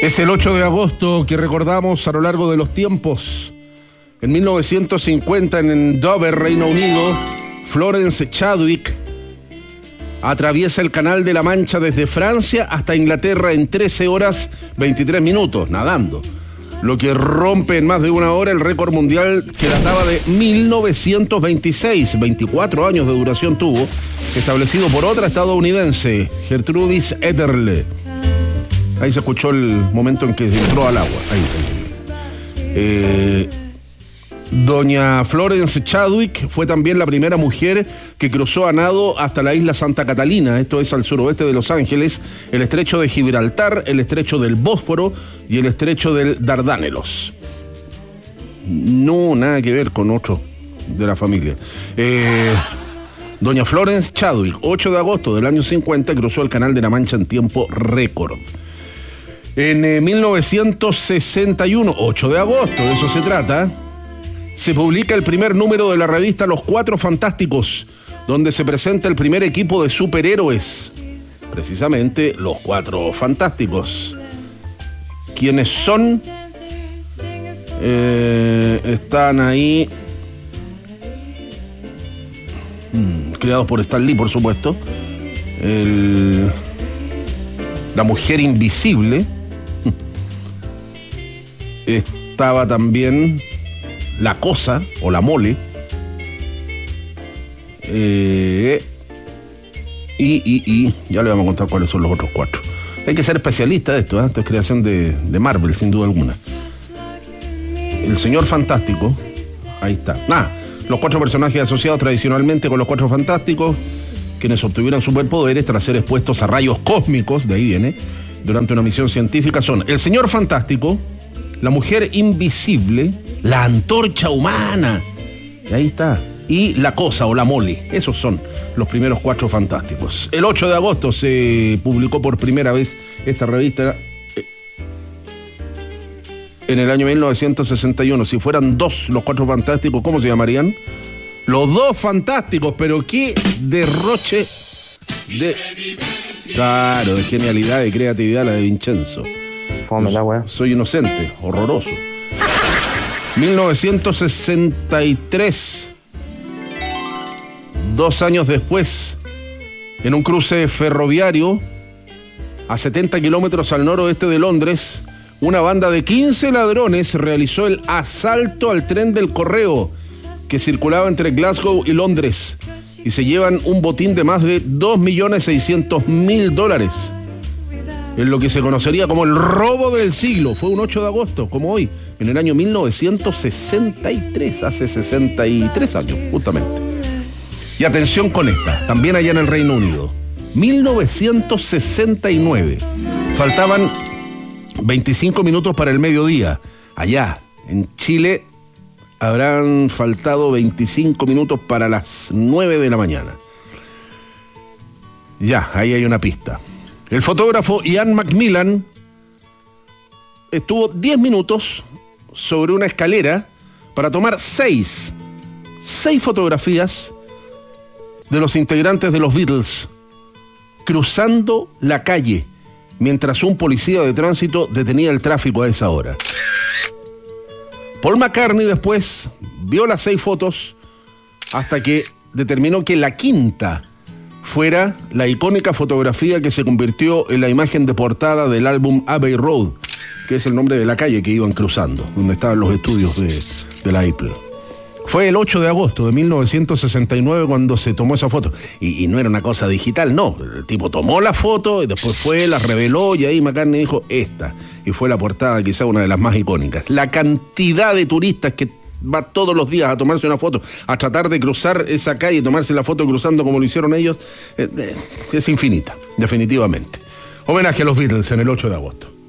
Es el 8 de agosto que recordamos a lo largo de los tiempos. En 1950, en Dover, Reino Unido, Florence Chadwick atraviesa el Canal de la Mancha desde Francia hasta Inglaterra en 13 horas 23 minutos, nadando. Lo que rompe en más de una hora el récord mundial que databa de 1926. 24 años de duración tuvo, establecido por otra estadounidense, Gertrudis Ederle. Ahí se escuchó el momento en que entró al agua. Doña Florence Chadwick fue también la primera mujer que cruzó a nado hasta la isla Santa Catalina, esto es al suroeste de Los Ángeles, el estrecho de Gibraltar, el estrecho del Bósforo y el estrecho del Dardánelos. No, nada que ver con otro de la familia. Doña Florence Chadwick, 8 de agosto del año 50, cruzó el Canal de la Mancha en tiempo récord. En 1961, 8 de agosto, de eso se trata, se publica el primer número de la revista Los Cuatro Fantásticos, donde se presenta el primer equipo de superhéroes, precisamente Los Cuatro Fantásticos. ¿Quiénes son? Están ahí, creados por Stan Lee, por supuesto. La Mujer Invisible. Estaba también La Cosa o La Mole. Y ya le vamos a contar cuáles son los otros cuatro. Hay que ser especialista de esto, ¿eh? Esto es creación de Marvel, sin duda alguna. El Señor Fantástico. Ahí está. Los cuatro personajes asociados tradicionalmente con los Cuatro Fantásticos, quienes obtuvieron superpoderes tras ser expuestos a rayos cósmicos, de ahí viene, durante una misión científica, son el Señor Fantástico, la Mujer Invisible, la Antorcha Humana, ahí está, y La Cosa o La Mole. Esos son los primeros Cuatro Fantásticos. El 8 de agosto se publicó por primera vez esta revista en el año 1961. Si fueran dos los Cuatro Fantásticos, ¿cómo se llamarían? Los Dos Fantásticos, pero qué derroche de... Claro, de genialidad, de creatividad la de Vincenzo. Fome la weá. Soy inocente, horroroso. 1963, 2 años después, en un cruce ferroviario a 70 kilómetros al noroeste de Londres, una banda de 15 ladrones realizó el asalto al tren del correo que circulaba entre Glasgow y Londres, y se llevan un botín de más de $2.600.000, en lo que se conocería como el robo del siglo. Fue un 8 de agosto, como hoy, en el año 1963, hace 63 años, justamente. Y atención con esta, también allá en el Reino Unido, 1969, faltaban 25 minutos para el mediodía. Allá, en Chile, habrán faltado 25 minutos para las 9 de la mañana. Ya, ahí hay una pista. El fotógrafo Ian Macmillan estuvo 10 minutos sobre una escalera para tomar 6 fotografías de los integrantes de los Beatles cruzando la calle mientras un policía de tránsito detenía el tráfico a esa hora. Paul McCartney después vio las 6 fotos hasta que determinó que la quinta fuera la icónica fotografía que se convirtió en la imagen de portada del álbum Abbey Road, que es el nombre de la calle que iban cruzando, donde estaban los estudios de la Apple. Fue el 8 de agosto de 1969 cuando se tomó esa foto. Y no era una cosa digital, no. El tipo tomó la foto y después fue, la reveló y ahí McCartney dijo esta. Y fue la portada quizá una de las más icónicas. La cantidad de turistas que va todos los días a tomarse una foto, a tratar de cruzar esa calle y tomarse la foto cruzando como lo hicieron ellos, es infinita, definitivamente. Homenaje a los Beatles en el 8 de agosto.